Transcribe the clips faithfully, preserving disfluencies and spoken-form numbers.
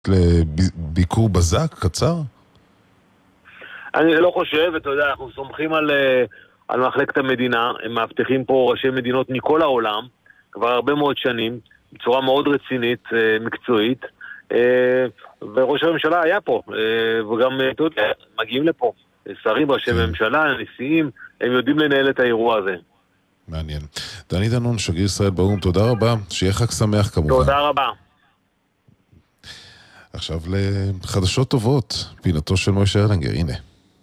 לביקור בזק קצר? אני לא חושב, אתה יודע, אנחנו סומכים על, על מחלקת המדינה, הם מאבטחים פה ראשי מדינות מכל העולם, כבר הרבה מאוד שנים, בצורה מאוד רצינית, מקצועית, וראש הממשלה היה פה, וגם, אתה יודע, מגיעים לפה, שרים, ראשי ממשלה, נשיאים, הם יודעים לנהל את האירוע הזה. מעניין. דני דנון, שגריר ישראל באו"ם, תודה רבה, שיהיה חג שמח כמובן. תודה רבה. עכשיו לחדשות טובות, פינתו של מוישה ארלינגר, הנה.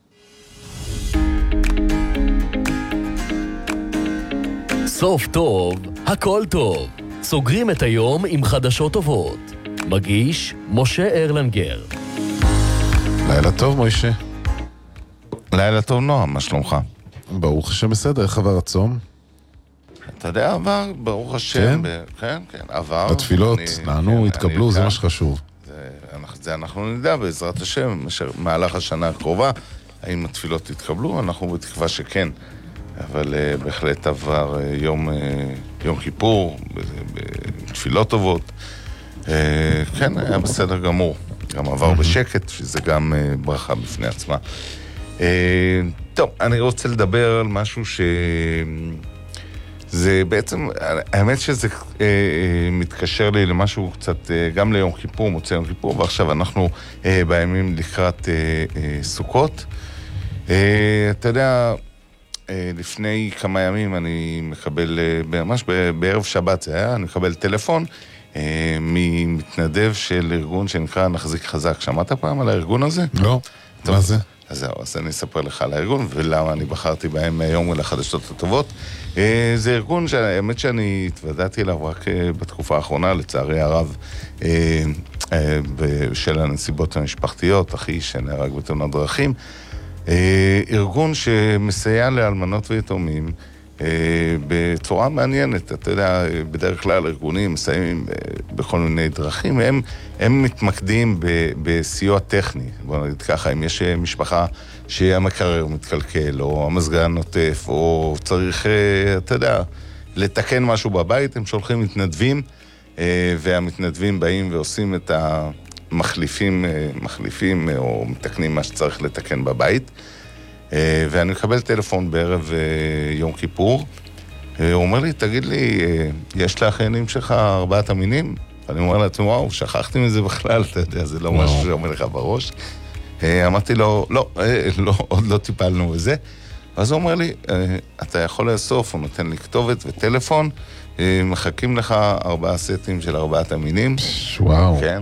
סוף טוב, הכל טוב. סוגרים את היום עם חדשות טובות. מגיש משה ארלינגר. לילה טוב, מוישה. לילה טוב, נועם, מה שלומך? ברוך השם בסדר, איך עבר הצום? אתה יודע, עבר, ברוך השם. כן? כן, כן, עבר. התפילות, נענו, התקבלו, זה מה שחשוב. זה אנחנו נדע בעזרת השם, מהלך השנה הקרובה, האם התפילות התקבלו, אנחנו בתקווה שכן. אבל uh, בהחלט עבר uh, יום, uh, יום כיפור, בתפילות טובות. Uh, כן, היה בסדר גמור. גם עבר בשקט, שזה גם uh, ברכה בפני עצמה. Uh, טוב, אני רוצה לדבר על משהו ש... זה בעצם, האמת שזה אה, אה, מתקשר לי למשהו קצת, אה, גם ליום כיפור, מוצא יום כיפור, ועכשיו אנחנו אה, בימים לקראת אה, אה, סוכות. אה, אתה יודע, אה, לפני כמה ימים אני מקבל, אה, ממש בערב שבת זה היה, אני מקבל טלפון אה, ממתנדב של ארגון שנקרא נחזיק חזק. שמעת פעם על הארגון הזה? לא, טוב, מה זה? אז זהו, אז אני אספר לך על הארגון ולמה אני בחרתי בהם היום לחדשות הטובות. זה ארגון שהאמת שאני התוודעתי אליו רק בתקופה האחרונה, לצערי הרב, של הנסיבות המשפחתיות, אחי שנהרג בתאונת דרכים. ארגון שמסייע לאלמנות ויתומים בצורה מעניינת. אתה יודע, בדרך כלל ארגונים מסייעים בכל מיני דרכים, הם, הם מתמקדים בסיוע טכני. בוא נגיד ככה, אם יש משפחה שהמקרר מתקלקל, או המזגן נוטף, או צריך, אתה יודע, לתקן משהו בבית, הם שולחים מתנדבים, והמתנדבים באים ועושים את המחליפים, מחליפים או מתקנים מה שצריך לתקן בבית. ואני מקבל טלפון בערב יום כיפור, הוא אומר לי, תגיד לי, יש לאחיינים שלך ארבעת המינים? אני אומר לעצמי, וואו, שכחתי מזה בכלל, אתה יודע, זה לא משהו שאומר לך בראש. אמרתי לו, לא, לא, עוד לא טיפלנו בזה. אז הוא אומר לי, אתה יכול לאסוף, הוא נותן לי כתובת וטלפון, מחכים לך ארבעה סטים של ארבעת המינים. וואו. כן.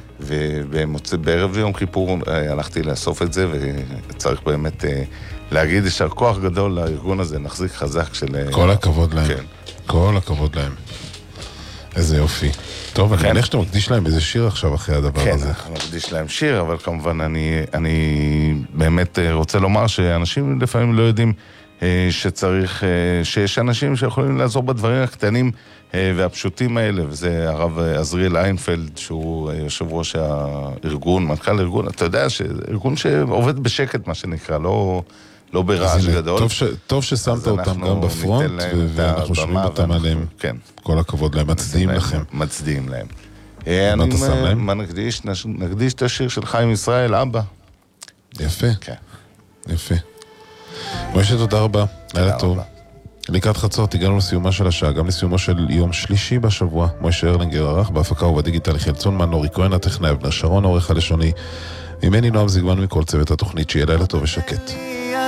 ובערב יום כיפור הלכתי לאסוף את זה, וצריך באמת להגיד ישר כוח גדול לארגון הזה, נחזיק חזק של... כל הכבוד להם. כן. כל הכבוד להם. איזה יופי. טוב, אני מניח שאתה מקדיש להם איזה שיר עכשיו אחרי הדבר הזה. כן, אני מקדיש להם שיר, אבל כמובן אני, אני באמת רוצה לומר שאנשים לפעמים לא יודעים שצריך, שיש אנשים שיכולים לעזור בדברים הקטנים והפשוטים האלה, וזה הרב עזריאל איינפלד, שהוא יושב ראש הארגון, מנכ"ל הארגון, אתה יודע שארגון שעובד בשקט, מה שנקרא, לא, לא ברעש גדול. טוב, ש, טוב ששמת אותם גם בפרונט, ואנחנו שומעים אותם עליהם. כן. כל הכבוד להם, מצדיעים לכם. מצדיעים להם. מה אתה שם להם? מה נקדיש? נקדיש את השיר של חיים ישראל, אבא. יפה. כן. יפה. מוישה, תודה רבה. לילה טוב. לקראת חצות הגענו לסיומה של השעה, גם לסיומו של יום שלישי בשבוע. מוישה ארלינגר ערך בהפקה ובדיגיטל, יחיאל צונמן, נורי כהן הטכנאי, אבנר שרון העורך הלשוני, ממני נועם זיגמן מכל צוות התוכנית, שיהיה לילה טוב ושקט.